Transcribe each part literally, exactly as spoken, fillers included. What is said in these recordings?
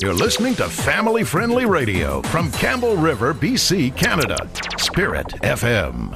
You're listening to Family Friendly Radio from Campbell River, B C, Canada. Spirit F M.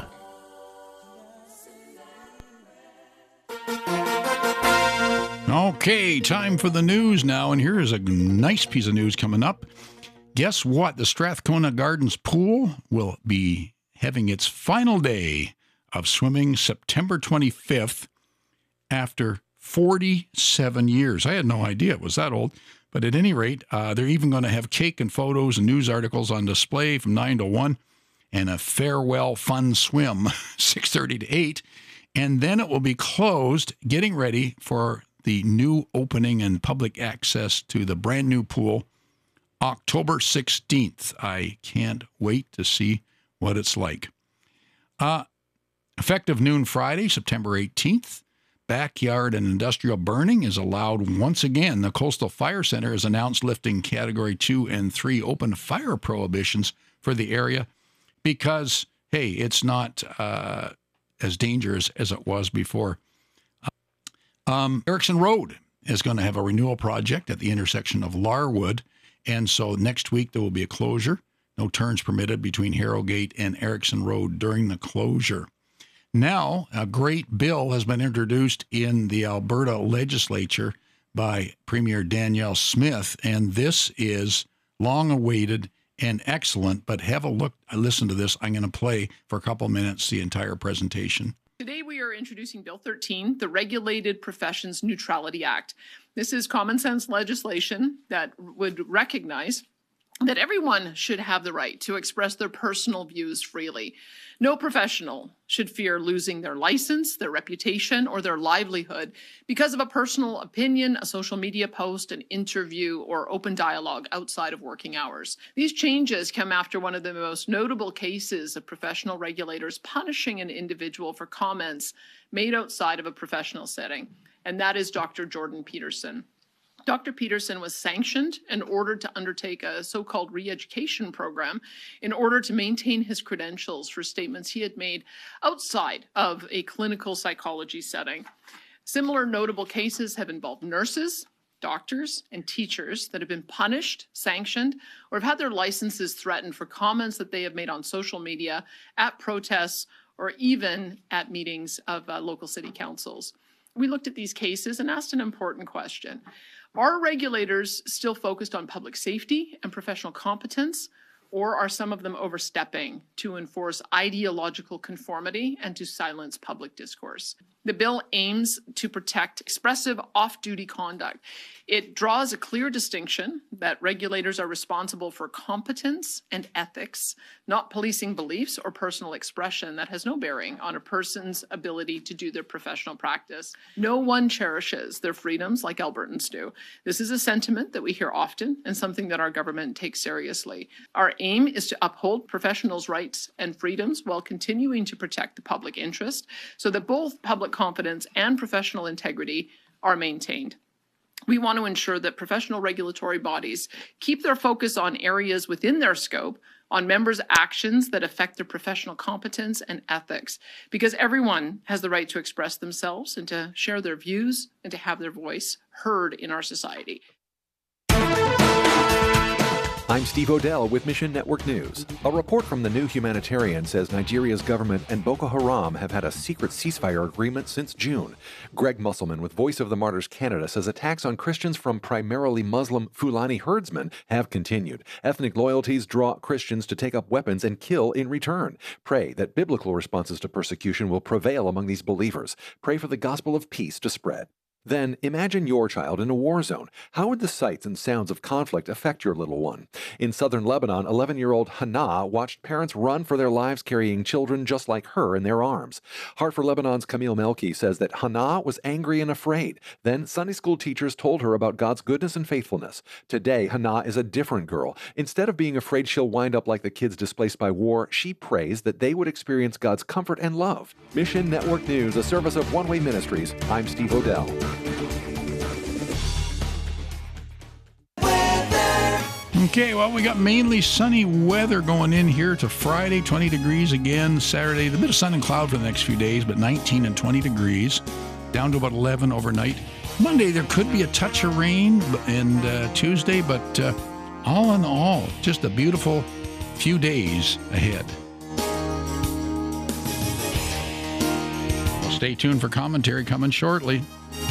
Okay, time for the news now, and here is a nice piece of news coming up. Guess what? The Strathcona Gardens Pool will be having its final day of swimming September twenty-fifth after forty-seven years. I had no idea it was that old. But at any rate, uh, they're even going to have cake and photos and news articles on display from nine to one and a farewell fun swim, six thirty to eight. And then it will be closed, getting ready for the new opening and public access to the brand new pool, October sixteenth. I can't wait to see what it's like. Uh, effective noon Friday, September eighteenth. Backyard and industrial burning is allowed once again. The Coastal Fire Center has announced lifting Category two and three open fire prohibitions for the area because, hey, it's not uh, as dangerous as it was before. Um, Erickson Road is going to have a renewal project at the intersection of Larwood, and so next week there will be a closure. No turns permitted between Harrogate and Erickson Road during the closure. Now, a great bill has been introduced in the Alberta legislature by Premier Danielle Smith, and this is long-awaited and excellent, but have a look, listen to this. I'm going to play for a couple minutes the entire presentation. Today we are introducing Bill thirteen, the Regulated Professions Neutrality Act. This is common sense legislation that would recognize that everyone should have the right to express their personal views freely. No professional should fear losing their license, their reputation, or their livelihood because of a personal opinion, a social media post, an interview, or open dialogue outside of working hours. These changes come after one of the most notable cases of professional regulators punishing an individual for comments made outside of a professional setting, and that is Doctor Jordan Peterson. Doctor Peterson was sanctioned and ordered to undertake a so-called re-education program in order to maintain his credentials for statements he had made outside of a clinical psychology setting. Similar notable cases have involved nurses, doctors, and teachers that have been punished, sanctioned, or have had their licenses threatened for comments that they have made on social media, at protests, or even at meetings of uh, local city councils. We looked at these cases and asked an important question. Are regulators still focused on public safety and professional competence, or are some of them overstepping to enforce ideological conformity and to silence public discourse? The bill aims to protect expressive off-duty conduct. It draws a clear distinction that regulators are responsible for competence and ethics, not policing beliefs or personal expression that has no bearing on a person's ability to do their professional practice. No one cherishes their freedoms like Albertans do. This is a sentiment that we hear often and something that our government takes seriously. Our aim is to uphold professionals' rights and freedoms while continuing to protect the public interest so that both public confidence and professional integrity are maintained. We want to ensure that professional regulatory bodies keep their focus on areas within their scope, on members' actions that affect their professional competence and ethics, because everyone has the right to express themselves and to share their views and to have their voice heard in our society. I'm Steve Odell with Mission Network News. A report from the New Humanitarian says Nigeria's government and Boko Haram have had a secret ceasefire agreement since June. Greg Musselman with Voice of the Martyrs Canada says attacks on Christians from primarily Muslim Fulani herdsmen have continued. Ethnic loyalties draw Christians to take up weapons and kill in return. Pray that biblical responses to persecution will prevail among these believers. Pray for the gospel of peace to spread. Then imagine your child in a war zone. How would the sights and sounds of conflict affect your little one? In southern Lebanon, eleven-year-old Hannah watched parents run for their lives carrying children just like her in their arms. Heart for Lebanon's Camille Melki says that Hannah was angry and afraid. Then Sunday school teachers told her about God's goodness and faithfulness. Today, Hannah is a different girl. Instead of being afraid she'll wind up like the kids displaced by war, she prays that they would experience God's comfort and love. Mission Network News, a service of One Way Ministries. I'm Steve Odell. Okay, well, we got mainly sunny weather going in here to Friday, twenty degrees again. Saturday, a bit of sun and cloud for the next few days, but nineteen and twenty degrees, down to about eleven overnight. Monday, there could be a touch of rain, and uh, Tuesday, but uh, all in all, just a beautiful few days ahead. Well, stay tuned for commentary coming shortly.